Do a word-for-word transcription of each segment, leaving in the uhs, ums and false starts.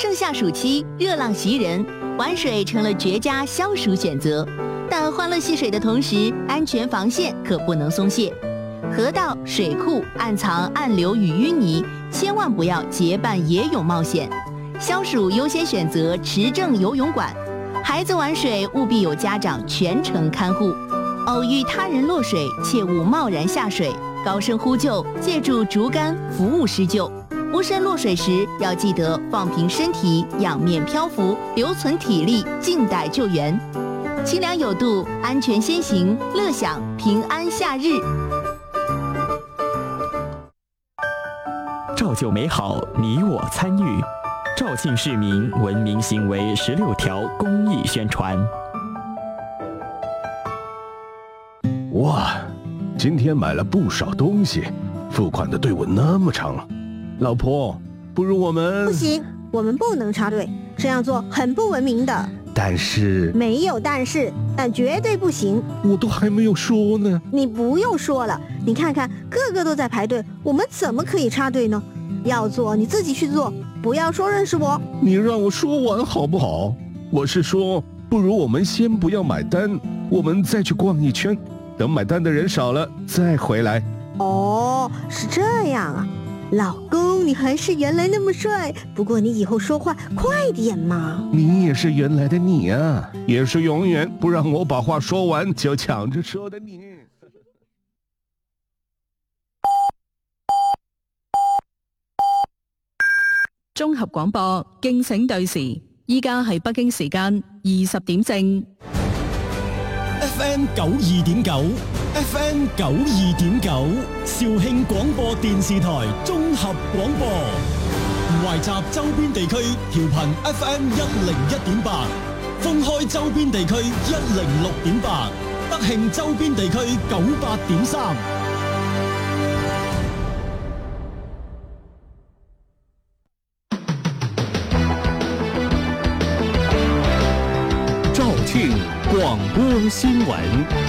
盛夏暑期，热浪袭人，玩水成了绝佳消暑选择。但欢乐戏水的同时，安全防线可不能松懈。河道、水库暗藏暗流与淤泥，千万不要结伴野泳冒险。消暑优先选择持证游泳馆，孩子玩水务必有家长全程看护。偶遇他人落水，切勿贸然下水，高声呼救，借助竹竿服务施救。无声落水时，要记得放平身体，仰面漂浮，留存体力，静待救援。清凉有度，安全先行，乐享平安夏日。 照旧美好，你我参与。肇庆市民文明行为十六条公益宣传。 哇，今天买了不少东西，付款的队伍那么长。老婆，不如我们…… 不行，我们不能插队，这样做很不文明的。 但是…… 没有但是，但绝对不行。 我都还没有说呢。 你不用说了，你看看，个个都在排队，我们怎么可以插队呢？要做你自己去做，不要说认识我。 你让我说完好不好？我是说，不如我们先不要买单，我们再去逛一圈，等买单的人少了再回来。 哦，是这样啊。老公，你还是原来那么帅，不过你以后说话快点嘛。 你也是原来的你啊，也是永远不让我把话说完就抢着说的你。 綜合廣播，敬請對時，依家係北京時間二十點正。 F M 九二點九 ，F M 九二點九，肇慶廣播電視台綜合廣播，懷集周邊地區調頻 F M 一零一點八，封開周邊地區一零六點八，德慶周邊地區九八點三。 肇庆广播新闻。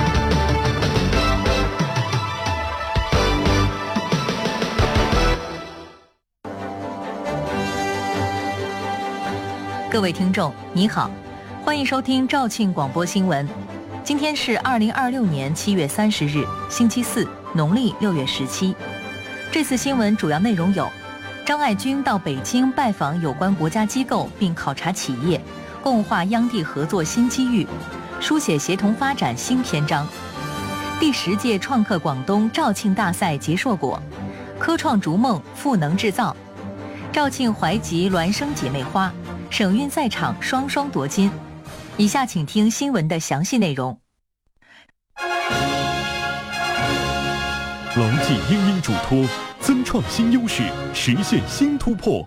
各位听众，你好，欢迎收听肇庆广播新闻。今天是二零二六年七月三十日，星期四，农历六月十七。这次新闻主要内容有：张爱军到北京拜访有关国家机构并考察企业，共话央地合作新机遇，书写协同发展新篇章。第十届创客广东肇庆大赛结硕果，科创逐梦赋能制造。肇庆怀集孪生姐妹花，省运赛场双双夺金。以下请听新闻的详细内容。 牢记英英嘱托，增创新优势，实现新突破。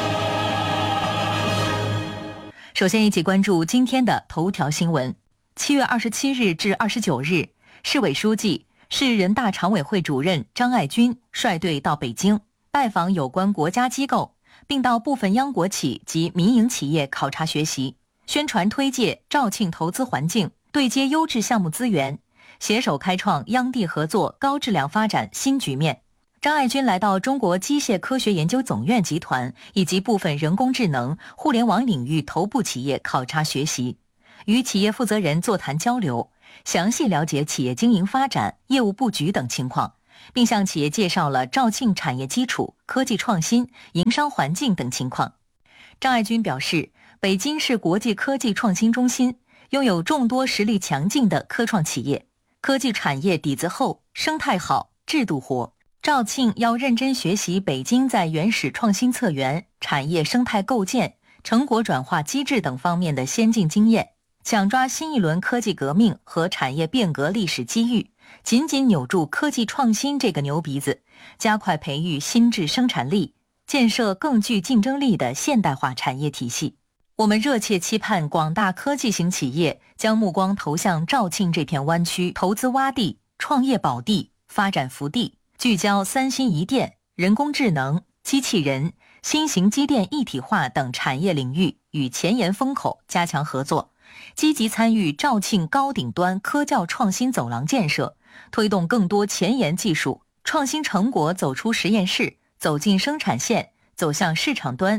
首先一起关注今天的头条新闻。七月二十七日至二十九日，市委书记、市人大常委会主任张爱军率队到北京拜访有关国家机构，并到部分央国企及民营企业考察学习，宣传推介肇庆投资环境，对接优质项目资源，携手开创央地合作高质量发展新局面。张爱军来到中国机械科学研究总院集团以及部分人工智能、互联网领域头部企业考察学习，与企业负责人座谈交流，详细了解企业经营发展、业务布局等情况，并向企业介绍了肇庆产业基础、科技创新、营商环境等情况。张爱军表示，北京是国际科技创新中心，拥有众多实力强劲的科创企业，科技产业底子厚、生态好、制度活。肇庆要认真学习北京在原始创新策源、产业生态构建、成果转化机制等方面的先进经验，抢抓新一轮科技革命和产业变革历史机遇，紧紧扭住科技创新这个牛鼻子，加快培育新质生产力，建设更具竞争力的现代化产业体系。我们热切期盼广大科技型企业将目光投向肇庆这片湾区投资洼地、创业宝地、发展福地，聚焦三新一电、人工智能、机器人、新型机电一体化等产业领域与前沿风口加强合作，积极参与肇庆高顶端科教创新走廊建设，推动更多前沿技术创新成果走出实验室，走进生产线，走向市场端，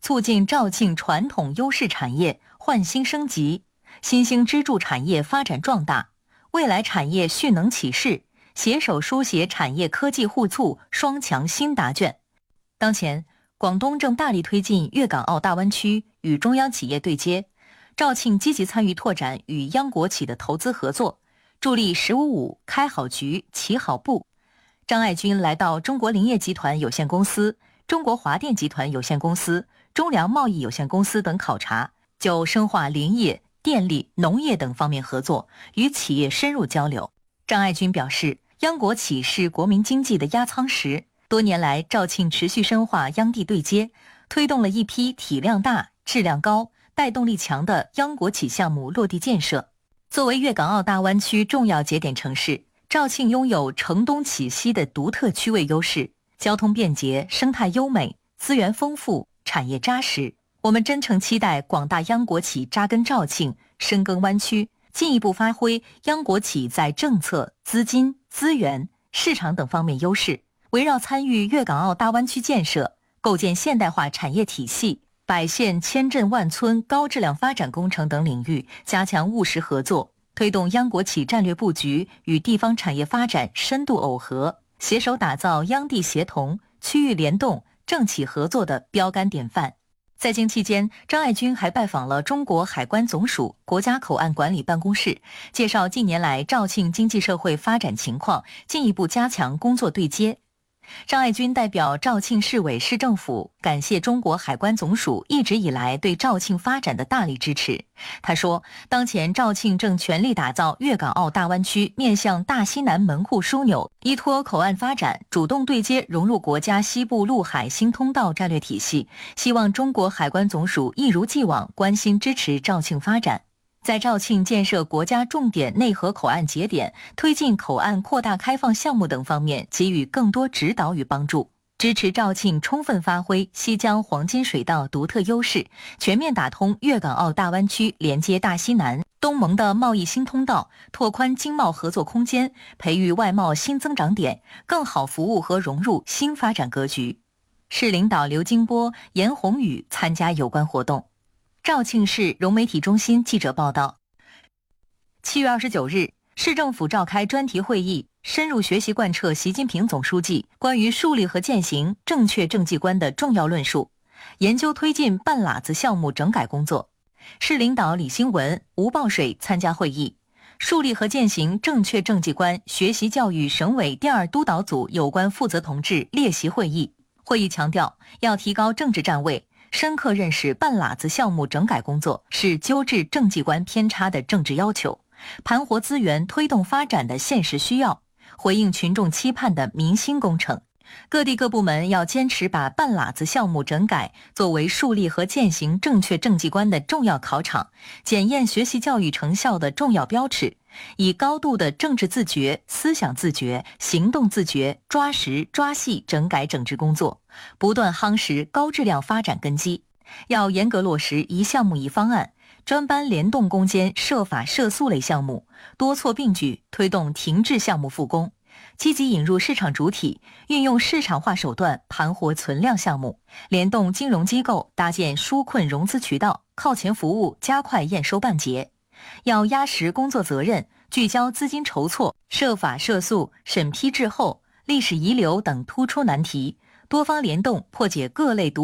促进肇庆传统优势产业焕新升级，新兴支柱产业发展壮大，未来产业蓄能起势，携手书写产业科技互促双强新答卷。当前，广东正大力推进粤港澳大湾区与中央企业对接，肇庆积极参与拓展与央国企的投资合作，助力“十五五”开好局、起好步。张爱军来到中国林业集团有限公司、中国华电集团有限公司、中粮贸易有限公司等考察，就深化林业、电力、农业等方面合作，与企业深入交流。张爱军表示，央国企是国民经济的压舱石，多年来肇庆持续深化央地对接，推动了一批体量大、质量高、带动力强的央国企项目落地建设。作为粤港澳大湾区重要节点城市，肇庆拥有城东启西的独特区位优势，交通便捷，生态优美，资源丰富，产业扎实。我们真诚期待广大央国企扎根肇庆，深耕湾区，进一步发挥央国企在政策、资金、资源、市场等方面优势，围绕参与粤港澳大湾区建设，构建现代化产业体系，百县千镇万村高质量发展工程等领域加强务实合作，推动央国企战略布局与地方产业发展深度耦合，携手打造央地协同、区域联动、政企合作的标杆典范。在京期间，张爱军还拜访了中国海关总署国家口岸管理办公室，介绍近年来肇庆经济社会发展情况，进一步加强工作对接。张爱军代表肇庆市委市政府感谢中国海关总署一直以来对肇庆发展的大力支持。他说，当前肇庆正全力打造粤港澳大湾区面向大西南门户枢纽，依托口岸发展，主动对接融入国家西部陆海新通道战略体系，希望中国海关总署一如既往关心支持肇庆发展。在肇庆建设国家重点内河口岸节点、推进口岸扩大开放项目等方面给予更多指导与帮助，支持肇庆充分发挥西江黄金水道独特优势，全面打通粤港澳大湾区连接大西南、东盟的贸易新通道，拓宽经贸合作空间，培育外贸新增长点，更好服务和融入新发展格局。市领导刘金波、严宏宇参加有关活动。肇庆市融媒体中心记者报道，七月二十九日，市政府召开专题会议，深入学习贯彻习近平总书记关于树立和践行正确政绩观的重要论述，研究推进半拉子项目整改工作。市领导李兴文、吴报水参加会议。树立和践行正确政绩观学习教育省委第二督导组有关负责同志列席会议。会议强调，要提高政治站位，深刻认识半拉子项目整改工作是纠治政绩观偏差的政治要求，盘活资源推动发展的现实需要，回应群众期盼的民心工程。各地各部门要坚持把半拉子项目整改作为树立和践行正确政绩观的重要考场，检验学习教育成效的重要标尺，以高度的政治自觉、思想自觉、行动自觉抓实抓细整改整治工作，不断夯实高质量发展根基。要严格落实一项目一方案，专班联动攻坚涉法涉诉类项目，多措并举推动停滞项目复工，积极引入市场主体，运用市场化手段盘活存量项目，联动金融机构搭建纾困融资渠道，靠前服务加快验收办结。要压实工作责任，聚焦资金筹措、涉法涉诉、审批滞后、历史遗留等突出难题，多方联动破解各类独